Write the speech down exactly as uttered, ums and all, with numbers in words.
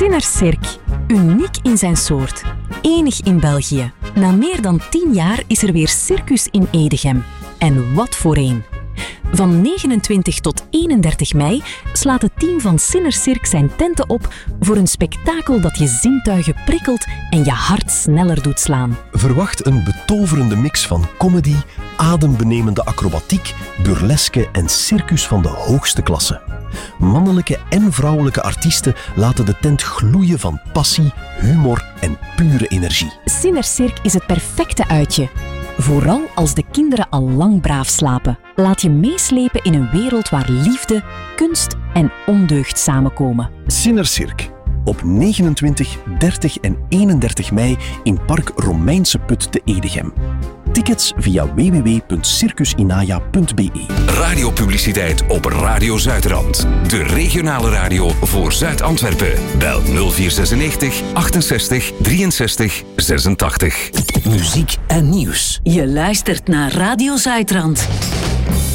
Sinner-Cirque. Uniek in zijn soort. Enig in België. Na meer dan tien jaar is er weer circus in Edegem. En wat voor een. Van negenentwintig tot eenendertig mei slaat het team van Sinner-Cirque zijn tenten op voor een spektakel dat je zintuigen prikkelt en je hart sneller doet slaan. Verwacht een betoverende mix van comedy, adembenemende acrobatiek, burleske en circus van de hoogste klasse. Mannelijke en vrouwelijke artiesten laten de tent gloeien van passie, humor en pure energie. Sinner-Cirque is het perfecte uitje. Vooral als de kinderen al lang braaf slapen. Laat je meeslepen in een wereld waar liefde, kunst en ondeugd samenkomen. Sinner-Cirque. Op negenentwintig, dertig en eenendertig mei in Park Romeinse Put te Edegem. Tickets via w w w punt circusinaya punt b e. Radiopubliciteit op Radio Zuidrand. De regionale radio voor Zuid-Antwerpen. Bel nul vier zesennegentig achtenzestig drieënzestig zesentachtig. Muziek en nieuws. Je luistert naar Radio Zuidrand.